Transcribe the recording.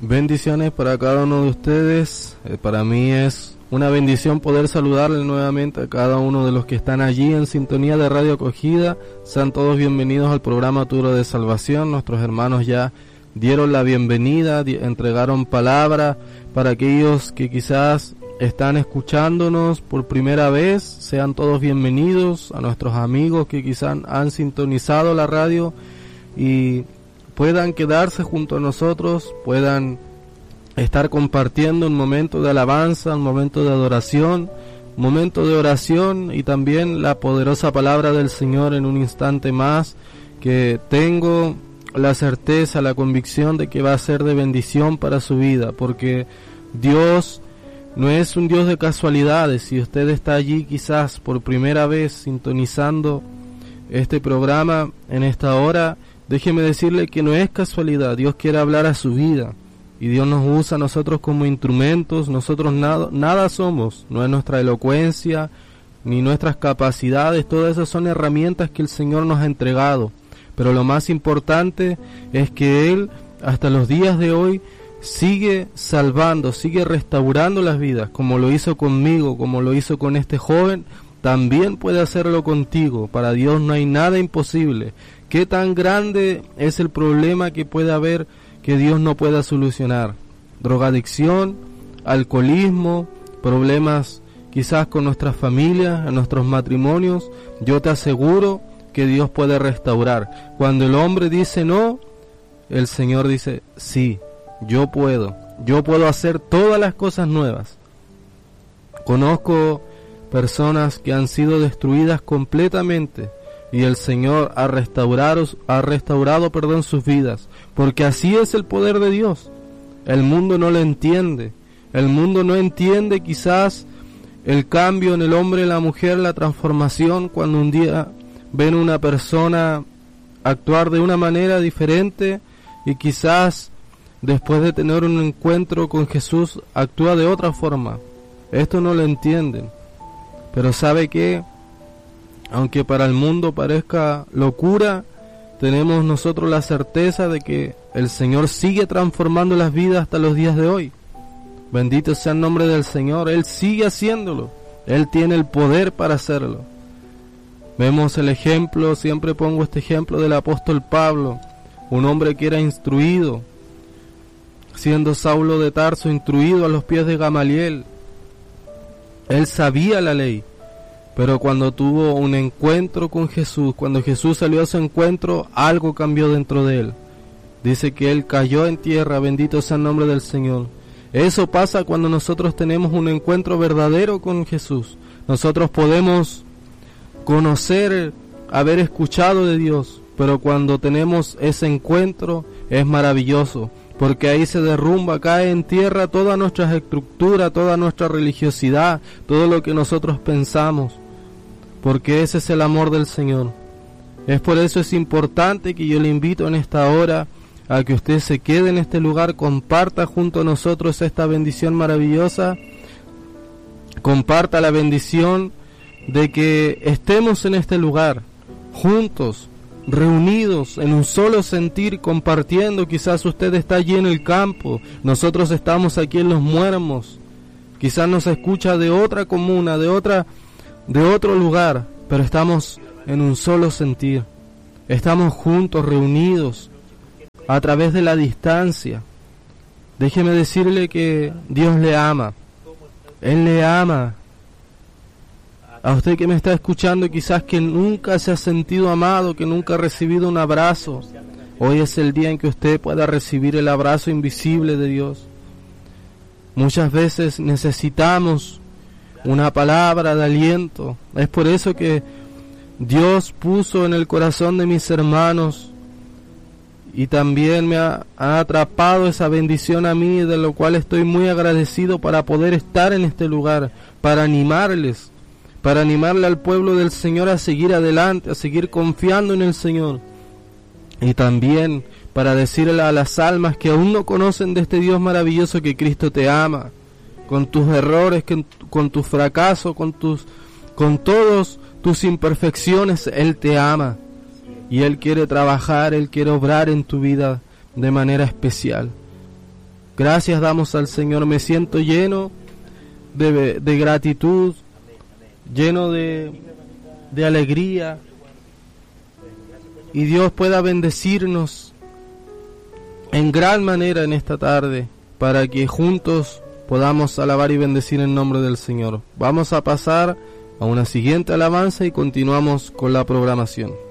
Bendiciones para cada uno de ustedes. Para mí es una bendición poder saludarle nuevamente a cada uno de los que están allí en sintonía de Radio Acogida. Sean todos bienvenidos al programa Tour de Salvación. Nuestros hermanos ya dieron la bienvenida, entregaron palabra para aquellos que quizás están escuchándonos por primera vez. Sean todos bienvenidos. A nuestros amigos que quizás han sintonizado la radio y puedan quedarse junto a nosotros, puedan estar compartiendo un momento de alabanza, un momento de adoración, un momento de oración y también la poderosa palabra del Señor en un instante más, que tengo la certeza, la convicción de que va a ser de bendición para su vida, porque Dios no es un Dios de casualidades. Si usted está allí quizás por primera vez sintonizando este programa en esta hora, déjeme decirle que no es casualidad. Dios quiere hablar a su vida y Dios nos usa a nosotros como instrumentos. Nosotros nada somos, no es nuestra elocuencia ni nuestras capacidades, todas esas son herramientas que el Señor nos ha entregado, pero lo más importante es que Él hasta los días de hoy sigue salvando, sigue restaurando las vidas, como lo hizo conmigo, como lo hizo con este joven. También puede hacerlo contigo. Para Dios no hay nada imposible. ¿Qué tan grande es el problema que puede haber que Dios no pueda solucionar? Drogadicción, alcoholismo, problemas quizás con nuestras familias, en nuestros matrimonios. Yo te aseguro que Dios puede restaurar. Cuando el hombre dice no, el Señor dice sí, yo puedo hacer todas las cosas nuevas. Conozco personas que han sido destruidas completamente y el Señor ha restaurado sus vidas, porque así es el poder de Dios. El mundo no lo entiende. El mundo no entiende quizás el cambio en el hombre y la mujer, la transformación, cuando un día ven una persona actuar de una manera diferente y quizás después de tener un encuentro con Jesús actúa de otra forma. Esto no lo entienden. Pero ¿sabe qué? Aunque para el mundo parezca locura, tenemos nosotros la certeza de que el Señor sigue transformando las vidas hasta los días de hoy. Bendito sea el nombre del Señor. Él sigue haciéndolo. Él tiene el poder para hacerlo. Vemos el ejemplo, siempre pongo este ejemplo del apóstol Pablo, un hombre que era instruido, siendo Saulo de Tarso, instruido a los pies de Gamaliel. Él sabía la ley, pero cuando tuvo un encuentro con Jesús, cuando Jesús salió a su encuentro, algo cambió dentro de él. Dice que él cayó en tierra. Bendito sea el nombre del Señor. Eso pasa cuando nosotros tenemos un encuentro verdadero con Jesús. Nosotros podemos conocer, haber escuchado de Dios, pero cuando tenemos ese encuentro es maravilloso, porque ahí se derrumba, cae en tierra toda nuestra estructura, toda nuestra religiosidad, todo lo que nosotros pensamos, porque ese es el amor del Señor. Es por eso es importante que yo le invito en esta hora a que usted se quede en este lugar, comparta junto a nosotros esta bendición maravillosa, comparta la bendición de que estemos en este lugar, juntos, reunidos en un solo sentir, compartiendo. Quizás usted está allí en el campo, nosotros estamos aquí en Los Muermos, quizás nos escucha de otra comuna, de otro lugar, pero estamos en un solo sentir, estamos juntos, reunidos, a través de la distancia. Déjeme decirle que Dios le ama, Él le ama. A usted que me está escuchando, quizás que nunca se ha sentido amado, que nunca ha recibido un abrazo, hoy es el día en que usted pueda recibir el abrazo invisible de Dios. Muchas veces necesitamos una palabra de aliento. Es por eso que Dios puso en el corazón de mis hermanos y también me ha atrapado esa bendición a mí, de lo cual estoy muy agradecido, para poder estar en este lugar, para animarle al pueblo del Señor a seguir adelante, a seguir confiando en el Señor, y también para decirle a las almas que aún no conocen de este Dios maravilloso que Cristo te ama, con tus errores, con tus fracasos, con todos tus imperfecciones. Él te ama y Él quiere trabajar, Él quiere obrar en tu vida de manera especial. Gracias damos al Señor. Me siento lleno de gratitud, lleno de alegría. Y Dios pueda bendecirnos en gran manera en esta tarde, para que juntos podamos alabar y bendecir en nombre del Señor. Vamos a pasar a una siguiente alabanza y continuamos con la programación.